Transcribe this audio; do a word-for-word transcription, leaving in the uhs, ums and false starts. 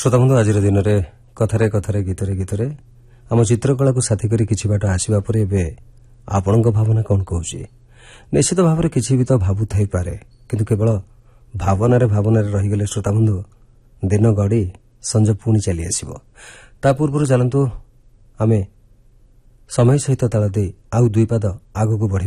ଶ୍ରୋତାବନ୍ଧୁ ଆଜିର ଦିନରେ କଥାରେ କଥାରେ ଗୀତରେ ଗୀତରେ ଆମ ଚିତ୍ରକଳାକୁ ସାଥୀ କରି କିଛି ବାଟ ଆସିବା ପରେ ଏବେ ଆପଣଙ୍କ ଭାବନା କ'ଣ କହୁଛି? ନିଶ୍ଚିତ ଭାବରେ କିଛି ବି ତ ଭାବୁଥାଇପାରେ, କିନ୍ତୁ କେବଳ ଭାବନାରେ ଭାବନାରେ ରହିଗଲେ ଶ୍ରୋତାବନ୍ଧୁ ଦିନ ଗଡ଼ି ସଞ୍ଜ ପୁଣି ଚାଲି ଆସିବ। ତା ପୂର୍ବରୁ ଚାଲନ୍ତୁ ଆମେ ସମୟ ସହିତ ତାଳ ଦେଇ ଆଉ ଦୁଇ ପାଦ ଆଗକୁ ବଢ଼ିବା।